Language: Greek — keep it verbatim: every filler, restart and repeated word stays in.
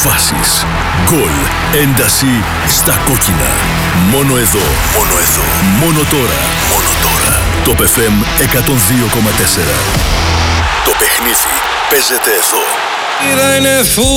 Φάσεις, γκολ, ένταση στα κόκκινα. Μόνο εδώ, μόνο εδώ, μόνο τώρα, μόνο τώρα. Top εφ εμ εκατόν δύο κόμμα τέσσερα. Το παιχνίδι παίζεται εδώ.